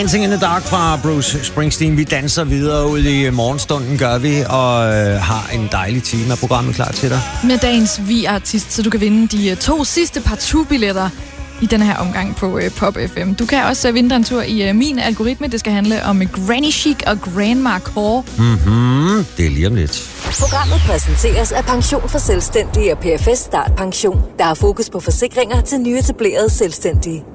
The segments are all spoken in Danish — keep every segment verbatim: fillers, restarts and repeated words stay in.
Dancing in the Dark fra Bruce Springsteen. Vi danser videre ud i morgenstunden, gør vi, og øh, har en dejlig time af programmet klar til dig. Med dagens vi-artist, så du kan vinde de to sidste partout-billetter i denne her omgang på øh, Pop F M. Du kan også øh, vinde en tur i øh, min algoritme. Det skal handle om Granny Chic og Grandma Core. Mhm, det er lige om lidt. Programmet præsenteres af Pension for Selvstændige og P F S Start Pension, der har fokus på forsikringer til nyetablerede selvstændige.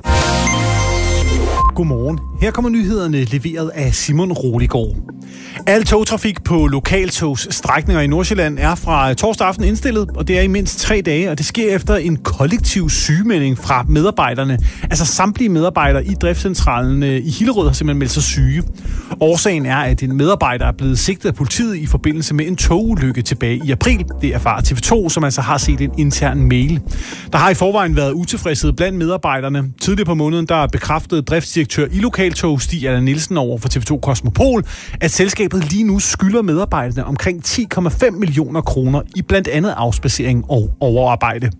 Godmorgen. Her kommer nyhederne leveret af Simon Roligård. Al togtrafik på lokaltogsstrækninger i Nordsjælland er fra torsdag aften indstillet, og det er i mindst tre dage, og det sker efter en kollektiv sygemelding fra medarbejderne. Altså samtlige medarbejdere i driftscentralen i Hillerød har simpelthen meldt sig syge. Årsagen er, at en medarbejder er blevet sigtet af politiet i forbindelse med en togulykke tilbage i april. Det erfarer T V to, som altså har set en intern mail. Der har i forvejen været utilfredshed blandt medarbejderne. Tidligere på måneden der bekræftede driftsdirektør i lokaltog Stig Allan Nielsen over for T V to Kosmopol, at selskabet lige nu skylder medarbejderne omkring ti komma fem millioner kroner i blandt andet afspacering og overarbejde.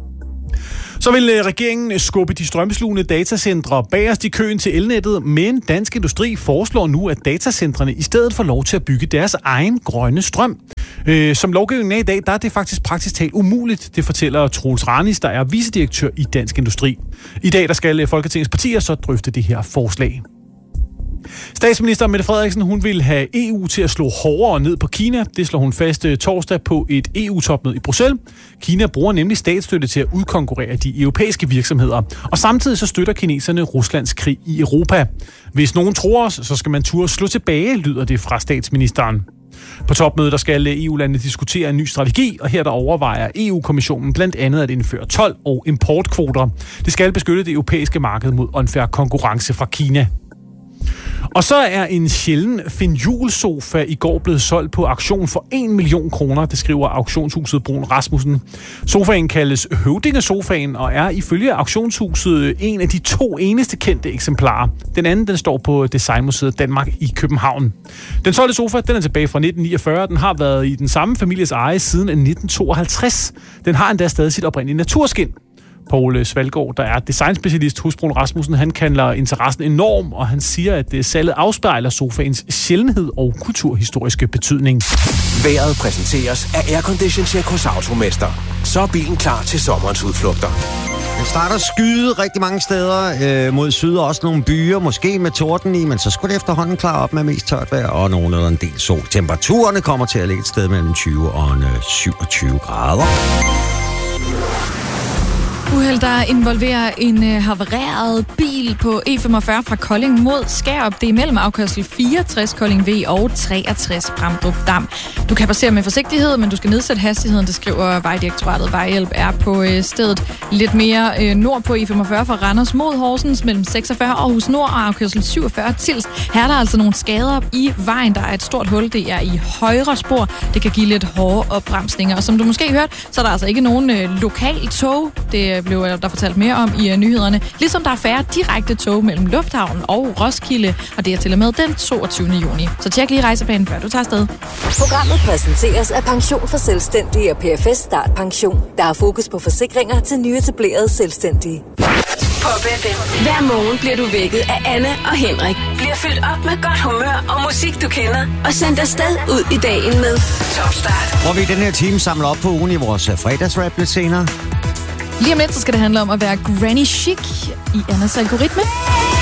Så vil regeringen skubbe de strømslugende datacentre bagerst i køen til elnettet, men Dansk Industri foreslår nu, at datacentrene i stedet får lov til at bygge deres egen grønne strøm. Øh, som lovgivningen er i dag, der er det faktisk praktisk talt umuligt, det fortæller Troels Ranis, der er vicedirektør i Dansk Industri. I dag der skal Folketingets partier så drøfte det her forslag. Statsminister Mette Frederiksen, hun vil have E U til at slå hårdere ned på Kina. Det slår hun fast torsdag på et E U-topmøde i Bruxelles. Kina bruger nemlig statsstøtte til at udkonkurrere de europæiske virksomheder. Og samtidig så støtter kineserne Ruslands krig i Europa. Hvis nogen tror os, så skal man turde slå tilbage, lyder det fra statsministeren. På topmødet der skal E U-landene diskutere en ny strategi, og her der overvejer E U-kommissionen blandt andet at indføre told og importkvoter. Det skal beskytte det europæiske marked mod unfair konkurrence fra Kina. Og så er en sjælden Finjul-sofa i går blevet solgt på auktion for en million kroner, det skriver auktionshuset Brun Rasmussen. Sofaen kaldes Høvdingesofaen og er ifølge auktionshuset en af de to eneste kendte eksemplarer. Den anden den står på Designmuseet Danmark i København. Den solgte sofa den er tilbage fra nitten niogfyrre. Den har været i den samme families eje siden nitten tooghalvtreds. Den har endda stadig sit oprindelige naturskin. Poul Svalgaard, der er designspecialist hos Brun Rasmussen, han kalder interessen enorm, og han siger, at salget afspejler sofaens sjældenhed og kulturhistoriske betydning. Vejret præsenteres af Aircondition Check hos Automester. Så er bilen klar til sommerens udflugter. Det starter skyde rigtig mange steder øh, mod syd, og også nogle byer, måske med torden i, men så skulle det efterhånden klare op med mest tørt vejr og nogle eller en del sol. Temperaturerne kommer til at ligge et sted mellem tyve og syvogtyve grader. Uheld, der involverer en øh, havareret bil på E femogfyrre fra Kolding mod Skærup. Det er mellem afkørsel fireogtres Kolding V og treogtres Bramdrup Dam. Du kan passere med forsigtighed, men du skal nedsætte hastigheden, det skriver Vejdirektoratet. Vejhjælp er på øh, stedet lidt mere øh, nord på E femogfyrre fra Randers mod Horsens mellem seksogfyrre Aarhus Nord og afkørsel syvogfyrre Tils. Her er der altså nogle skader i vejen. Der er et stort hul, det er i højre spor. Det kan give lidt hårde opbremsninger. Og som du måske hørte, så er der altså ikke nogen øh, lokal tog. Det blev der fortalt mere om i uh, nyhederne. Ligesom der er færre direkte tog mellem Lufthavnen og Roskilde, og det er til og med den toogtyvende juni. Så tjek lige rejseplanen, før du tager afsted. Programmet præsenteres af Pension for Selvstændige og P F S Start Pension, der har fokus på forsikringer til nyetablerede selvstændige. Pop F M. Hver morgen bliver du vækket af Anne og Henrik. Bliver fyldt op med godt humør og musik, du kender. Og sendt afsted ud i dagen med Top Start. Hvor vi i den her time samler op på ugen i vores fredagsrap lidt senere. Lige om lidt, så skal det handle om at være granny chic i Annas algoritme.